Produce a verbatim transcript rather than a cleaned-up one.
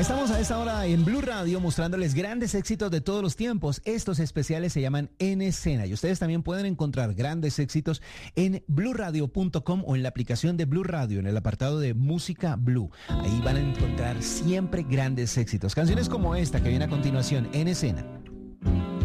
Estamos a esta hora en Blue Radio mostrándoles grandes éxitos de todos los tiempos. Estos especiales se llaman En Escena y ustedes también pueden encontrar grandes éxitos en blue radio punto com o en la aplicación de Blue Radio en el apartado de Música Blue. Ahí van a encontrar siempre grandes éxitos. Canciones como esta que viene a continuación, En Escena.